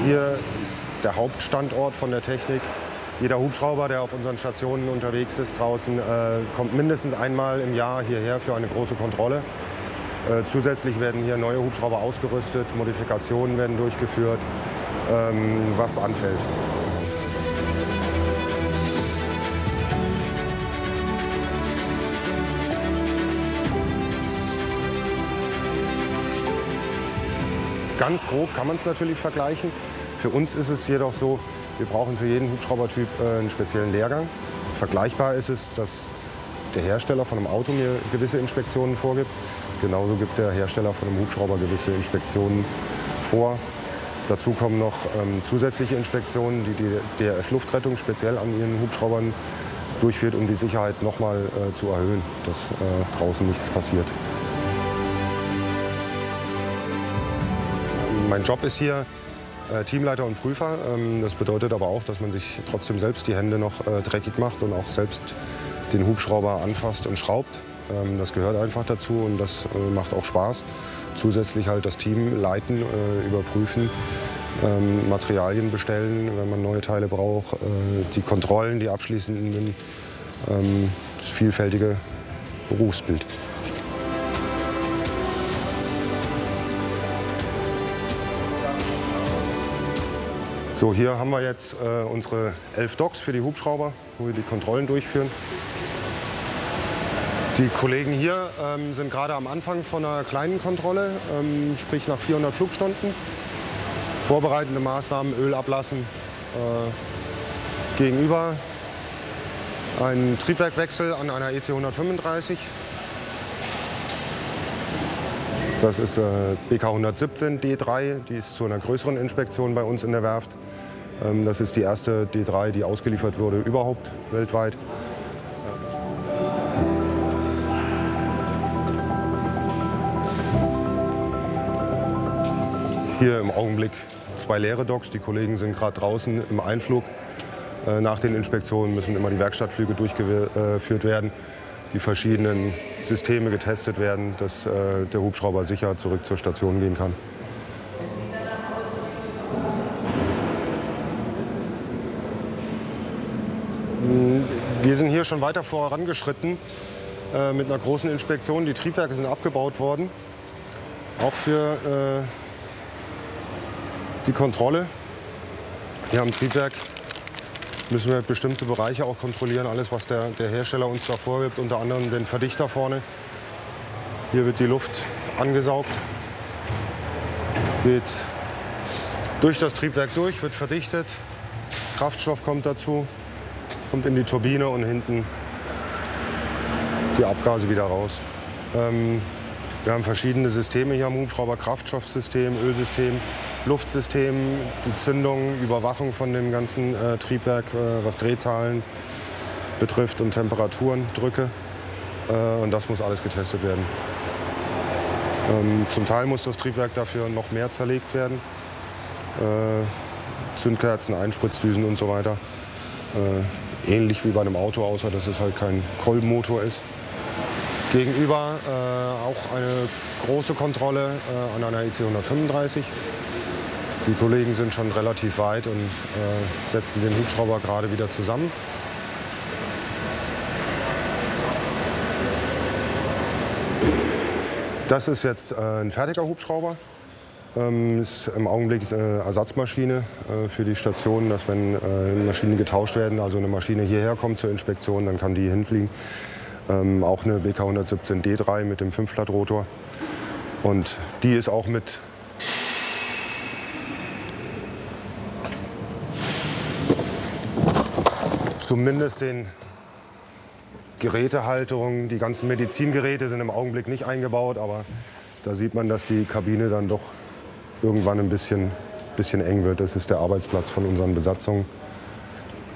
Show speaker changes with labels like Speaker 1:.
Speaker 1: Hier ist der Hauptstandort von der Technik. Jeder Hubschrauber, der auf unseren Stationen unterwegs ist draußen, kommt mindestens einmal im Jahr hierher für eine große Kontrolle. Zusätzlich werden hier neue Hubschrauber ausgerüstet, Modifikationen werden durchgeführt, was anfällt. Ganz grob kann man es natürlich vergleichen. Für uns ist es jedoch so, wir brauchen für jeden Hubschraubertyp einen speziellen Lehrgang. Vergleichbar ist es, dass der Hersteller von einem Auto mir gewisse Inspektionen vorgibt. Genauso gibt der Hersteller von einem Hubschrauber gewisse Inspektionen vor. Dazu kommen noch zusätzliche Inspektionen, die die DRF Luftrettung speziell an ihren Hubschraubern durchführt, um die Sicherheit noch mal zu erhöhen, dass draußen nichts passiert. Mein Job ist hier Teamleiter und Prüfer. Das bedeutet aber auch, dass man sich trotzdem selbst die Hände noch dreckig macht und auch selbst den Hubschrauber anfasst und schraubt. Das gehört einfach dazu und das macht auch Spaß. Zusätzlich halt das Team leiten, überprüfen, Materialien bestellen, wenn man neue Teile braucht, die Kontrollen, die abschließenden, das vielfältige Berufsbild. So, hier haben wir jetzt unsere 11 Docks für die Hubschrauber, wo wir die Kontrollen durchführen. Die Kollegen hier sind gerade am Anfang von einer kleinen Kontrolle, sprich nach 400 Flugstunden. Vorbereitende Maßnahmen, Öl ablassen, gegenüber ein Triebwerkwechsel an einer EC 135. Das ist BK 117 D3, die ist zu einer größeren Inspektion bei uns in der Werft. Das ist die erste D3, die ausgeliefert wurde überhaupt weltweit. Hier im Augenblick 2 leere Docks. Die Kollegen sind gerade draußen im Einflug. Nach den Inspektionen müssen immer die Werkstattflüge durchgeführt werden, die verschiedenen Systeme getestet werden, dass der Hubschrauber sicher zurück zur Station gehen kann. Wir sind hier schon weiter vorangeschritten mit einer großen Inspektion. Die Triebwerke sind abgebaut worden, auch für die Kontrolle. Hier am Triebwerk müssen wir bestimmte Bereiche auch kontrollieren, alles was der Hersteller uns da vorgibt, unter anderem den Verdichter vorne. Hier wird die Luft angesaugt, geht durch das Triebwerk durch, wird verdichtet, Kraftstoff kommt dazu, kommt in die Turbine und hinten die Abgase wieder raus. Wir haben verschiedene Systeme hier am Hubschrauber, Kraftstoffsystem, Ölsystem, Luftsystem, die Zündung, Überwachung von dem ganzen Triebwerk, was Drehzahlen betrifft und Temperaturen, Drücke. Und das muss alles getestet werden. Zum Teil muss das Triebwerk dafür noch mehr zerlegt werden. Zündkerzen, Einspritzdüsen und so weiter. Ähnlich wie bei einem Auto, außer dass es halt kein Kolbenmotor ist. Gegenüber auch eine große Kontrolle an einer EC 135. Die Kollegen sind schon relativ weit und setzen den Hubschrauber gerade wieder zusammen. Das ist jetzt ein fertiger Hubschrauber. Ist im Augenblick Ersatzmaschine für die Station, dass wenn Maschinen getauscht werden, also eine Maschine hierher kommt zur Inspektion, dann kann die hinfliegen. Auch eine BK 117 D3 mit dem 5-Blatt-Rotor. Und die ist auch mit zumindest den Gerätehalterungen. Die ganzen Medizingeräte sind im Augenblick nicht eingebaut, aber da sieht man, dass die Kabine dann doch irgendwann ein bisschen eng wird. Das ist der Arbeitsplatz von unseren Besatzungen.